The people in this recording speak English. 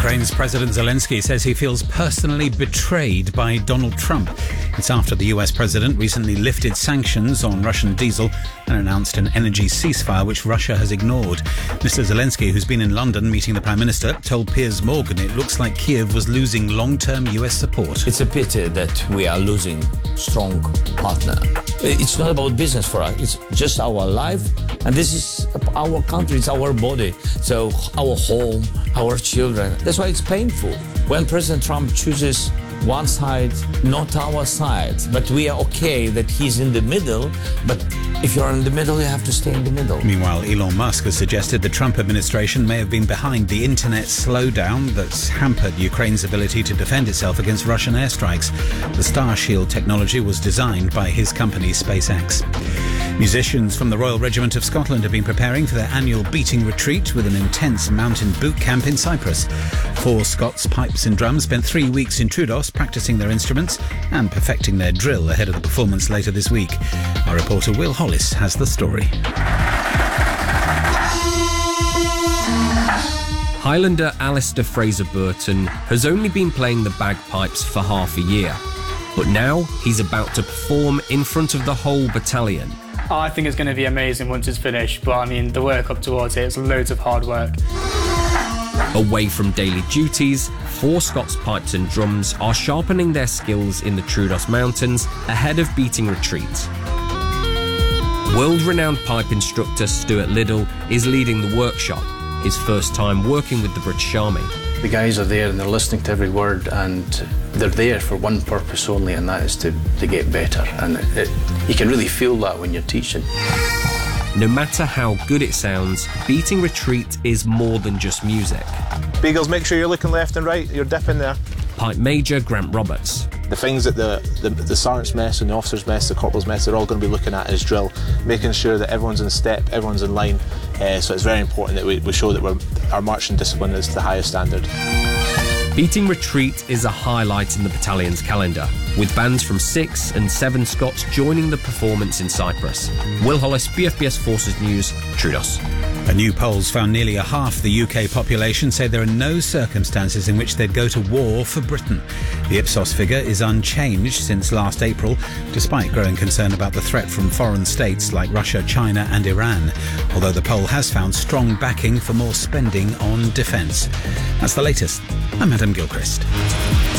Ukraine's President Zelensky says he feels personally betrayed by Donald Trump. It's after the US president recently lifted sanctions on Russian diesel and announced an energy ceasefire which Russia has ignored. Mr. Zelensky, who's been in London meeting the Prime Minister, told Piers Morgan it looks like Kiev was losing long-term US support. It's a pity that we are losing strong partner. It's not about business for us, it's just our life, and this is our country, it's our body, so our home, our children. That's why it's painful when President Trump chooses one side, not our side, but we are okay that he's in the middle, but if you're in the middle, you have to stay in the middle. Meanwhile, Elon Musk has suggested the Trump administration may have been behind the internet slowdown that's hampered Ukraine's ability to defend itself against Russian airstrikes. The Starshield technology was designed by his company SpaceX. Musicians from the Royal Regiment of Scotland have been preparing for their annual beating retreat with an intense mountain boot camp in Cyprus. 4 Scots pipes and drums spent 3 weeks in Troodos practicing their instruments and perfecting their drill ahead of the performance later this week. Our reporter Will Hollis has the story. Highlander Alistair Fraser-Burton has only been playing the bagpipes for half a year, but now he's about to perform in front of the whole battalion. I think it's going to be amazing once it's finished, but I mean, the work up towards it is loads of hard work. Away from daily duties, 4 Scots pipes and drums are sharpening their skills in the Troodos Mountains ahead of beating retreat. World-renowned pipe instructor Stuart Liddell is leading the workshop, his first time working with the British Army. The guys are there and they're listening to every word, and they're there for one purpose only, and that is to get better. And you can really feel that when you're teaching. No matter how good it sounds, beating retreat is more than just music. Beagles, make sure you're looking left and right, you're dipping there. Pipe Major Grant Roberts. The things that the sergeant's mess and the officer's mess, the corporal's mess, they're all going to be looking at is drill, making sure that everyone's in step, everyone's in line. So it's very important that we show that our marching discipline is the highest standard. Beating retreat is a highlight in the battalion's calendar, with bands from 6 and 7 Scots joining the performance in Cyprus. Will Hollis, BFBS Forces News, Troodos. A new polls found nearly a half the UK population say there are no circumstances in which they'd go to war for Britain. The Ipsos figure is unchanged since last April, despite growing concern about the threat from foreign states like Russia, China and Iran, although the poll has found strong backing for more spending on defence. That's the latest. I'm Adam Gilchrist.